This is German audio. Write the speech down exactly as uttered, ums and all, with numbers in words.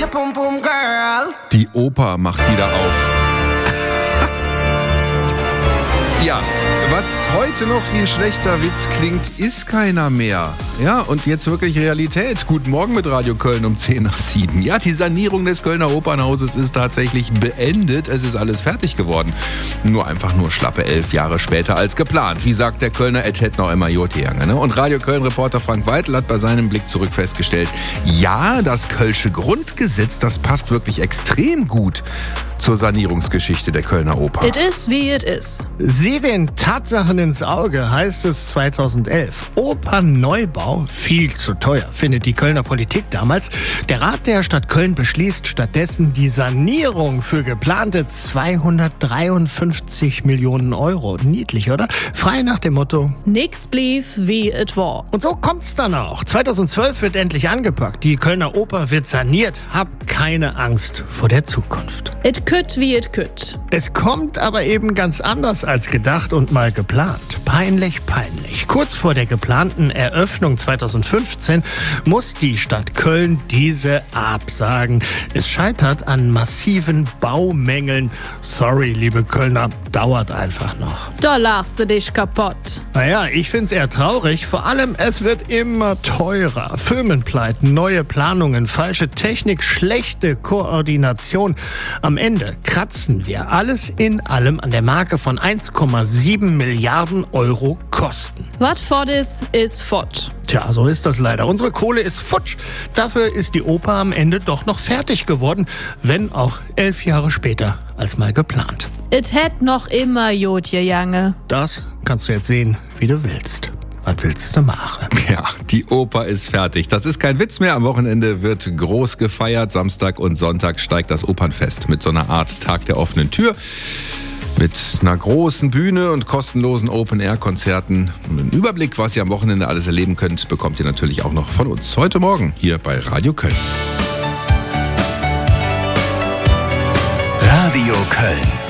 pum pum girl. Die Oper macht wieder auf. Ja, was heute noch wie ein schlechter Witz klingt, ist keiner mehr. Ja, und jetzt wirklich Realität. Guten Morgen mit Radio Köln um zehn nach sieben. Ja, die Sanierung des Kölner Opernhauses ist tatsächlich beendet. Es ist alles fertig geworden. Nur einfach nur schlappe elf Jahre später als geplant. Wie sagt der Kölner Ed het noch immer Jotiange, ne? Und Radio Köln-Reporter Frank Weidl hat bei seinem Blick zurück festgestellt, ja, das Kölsche Grundgesetz, das passt wirklich extrem gut zur Sanierungsgeschichte der Kölner Oper. It is wie it is. Sieh den Tatsachen ins Auge, heißt es zweitausendelf. Opernneubau, viel zu teuer, findet die Kölner Politik damals. Der Rat der Stadt Köln beschließt stattdessen die Sanierung für geplante zweihundertdreiundfünfzig Millionen Euro. Niedlich, oder? Frei nach dem Motto: Nix blieb wie it war. Und so kommt's dann auch. zweitausendzwölf wird endlich angepackt. Die Kölner Oper wird saniert. Hab keine Angst vor der Zukunft. It could wie it could. Es kommt aber eben ganz anders als gedacht und mal geplant. Peinlich, peinlich. Kurz vor der geplanten Eröffnung zweitausendfünfzehn muss die Stadt Köln diese absagen. Es scheitert an massiven Baumängeln. Sorry, liebe Kölner, dauert einfach noch. Da lachst du dich kaputt. Naja, ich find's eher traurig. Vor allem, es wird immer teurer. Firmenpleiten, neue Planungen, falsche Technik, schlechte Koordination. Am Ende kratzen wir alles in allem an der Marke von eins Komma sieben Milliarden Euro Kosten. Wat fort is, is fort. Tja, so ist das leider. Unsere Kohle ist futsch. Dafür ist die Oper am Ende doch noch fertig geworden, wenn auch elf Jahre später als mal geplant. It het noch immer Jotiange. Das kannst du jetzt sehen, wie du willst. Was willst du machen? Ja, die Oper ist fertig. Das ist kein Witz mehr. Am Wochenende wird groß gefeiert. Samstag und Sonntag steigt das Opernfest mit so einer Art Tag der offenen Tür. Mit einer großen Bühne und kostenlosen Open-Air-Konzerten. Einen Überblick, was ihr am Wochenende alles erleben könnt, bekommt ihr natürlich auch noch von uns. Heute Morgen hier bei Radio Köln. Radio Köln.